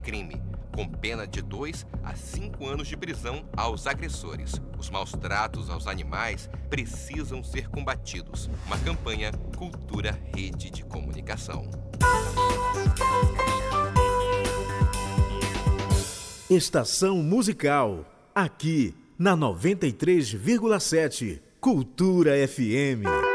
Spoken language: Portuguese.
crime, com pena de 2 a 5 anos de prisão aos agressores. Os maus tratos aos animais precisam ser combatidos. Uma campanha Cultura Rede de Comunicação. Estação Musical, aqui na 93,7 Cultura FM.